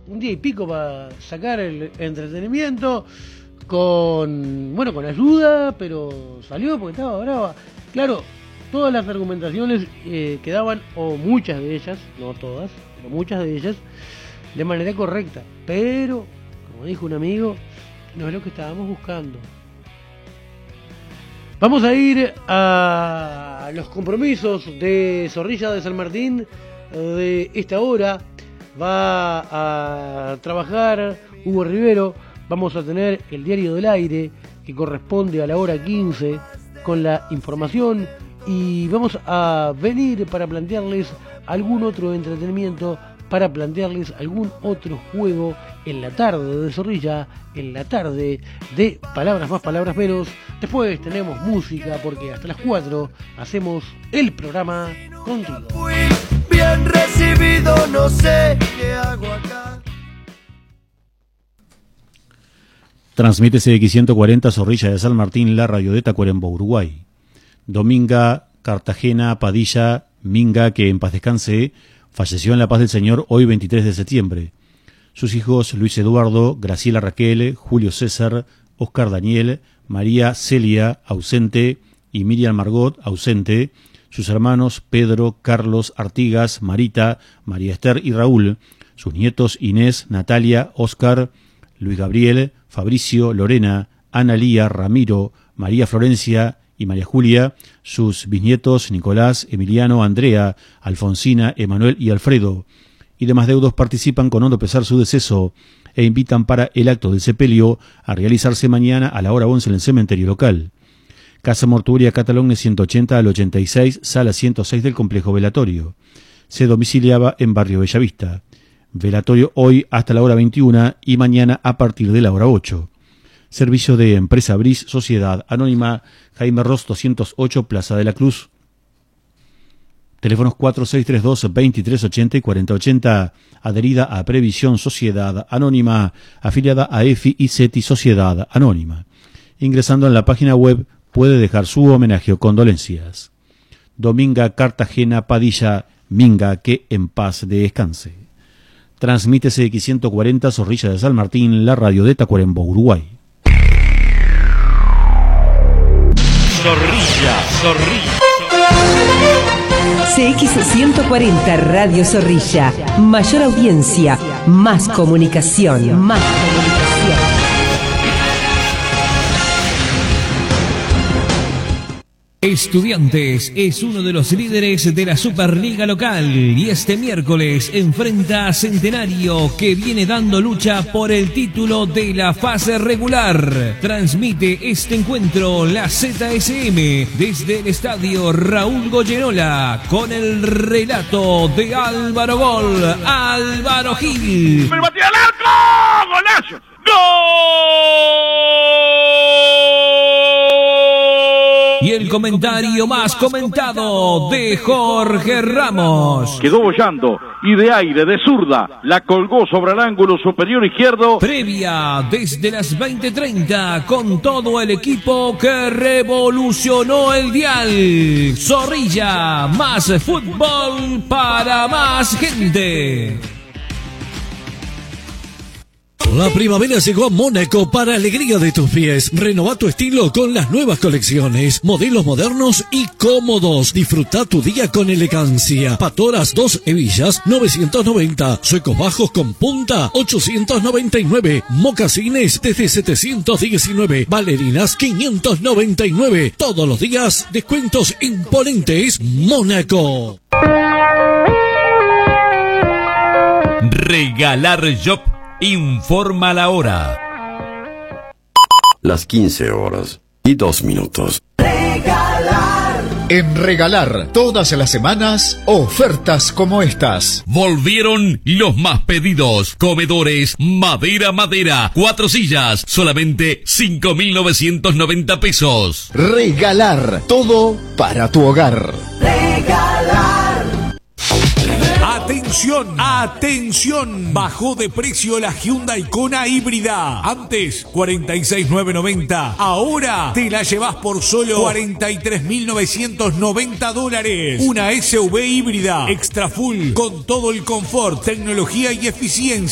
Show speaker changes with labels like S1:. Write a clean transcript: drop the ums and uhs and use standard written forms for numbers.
S1: un día y pico para sacar el entretenimiento con ayuda, pero salió porque estaba brava. Claro, todas las argumentaciones que daban, o muchas de ellas, no todas, pero muchas de ellas, de manera correcta. Pero, como dijo un amigo, no es lo que estábamos buscando. Vamos a ir a los compromisos de Zorrilla de San Martín de esta hora. Va a trabajar Hugo Rivero. Vamos a tener el Diario del Aire, que corresponde a la hora 15, con la información. Y vamos a venir para plantearles algún otro entretenimiento, para plantearles algún otro juego en la tarde de Zorrilla, en la tarde de Palabras Más, Palabras Menos. Después tenemos música, porque hasta las 4 hacemos el programa contigo.
S2: Fui bien recibido, no sé qué hago acá.
S3: Transmite CX140 Zorrilla de San Martín, la radio de Tacuarembó, Uruguay. Dominga, Cartagena, Padilla, Minga, que en paz descanse, falleció en la paz del Señor hoy 23 de septiembre. Sus hijos Luis Eduardo, Graciela Raquel, Julio César, Oscar Daniel, María Celia, ausente, y Miriam Margot, ausente. Sus hermanos Pedro, Carlos, Artigas, Marita, María Esther y Raúl. Sus nietos Inés, Natalia, Oscar, Luis Gabriel, Fabricio, Lorena, Ana Lía, Ramiro, María Florencia y María Julia. Sus bisnietos Nicolás, Emiliano, Andrea, Alfonsina, Emanuel y Alfredo. Y demás deudos participan con hondo pesar su deceso e invitan para el acto del sepelio a realizarse mañana a la hora 11 en el cementerio local. Casa Mortuoria Catalón 180 al 86, sala 106 del complejo velatorio. Se domiciliaba en barrio Bellavista. Velatorio hoy hasta la hora 21 y mañana a partir de la hora 8. Servicio de Empresa Bris, Sociedad Anónima, Jaime Ross 208, Plaza de la Cruz. Teléfonos 4632-2380 y 4080, adherida a Previsión Sociedad Anónima, afiliada a EFI y CETI Sociedad Anónima. Ingresando en la página web puede dejar su homenaje o condolencias. Dominga, Cartagena, Padilla, Minga, que en paz descanse. Transmite CX140 Zorrilla de San Martín, la radio de Tacuarembó, Uruguay.
S4: Zorrilla.
S5: CX140 Radio Zorrilla. Mayor audiencia, más comunicación.
S6: Estudiantes es uno de los líderes de la Superliga local y este miércoles enfrenta a Centenario, que viene dando lucha por el título de la fase regular. Transmite este encuentro la ZSM desde el estadio Raúl Goyerola con el relato de Álvaro Gol, Álvaro Gil.
S4: ¡Me batí al arco! ¡Golazo! ¡Gol!
S6: Y el comentario más comentado de Jorge Ramos.
S7: Quedó bollando y de aire, de zurda, la colgó sobre el ángulo superior izquierdo.
S6: Previa desde las 20:30 con todo el equipo que revolucionó el dial. Zorrilla, más fútbol para más gente.
S8: La primavera llegó a Mónaco para alegría de tus pies. Renova tu estilo con las nuevas colecciones, modelos modernos y cómodos. Disfruta tu día con elegancia. Patoras 2 hebillas 990, suecos bajos con punta 899, mocasines desde 719, bailarinas 599. Todos los días descuentos imponentes. Mónaco.
S9: Regalar Shop informa la hora.
S10: Las 15:02.
S11: En Regalar, todas las semanas, ofertas como estas.
S9: Volvieron los más pedidos. Comedores, madera, 4 sillas, solamente 5.990 pesos.
S11: Regalar, todo para tu hogar.
S12: Atención, bajó de precio la Hyundai Kona híbrida. Antes 46.990, ahora te la llevas por solo $43.990. Una SUV híbrida extra full con todo el confort, tecnología y eficiencia.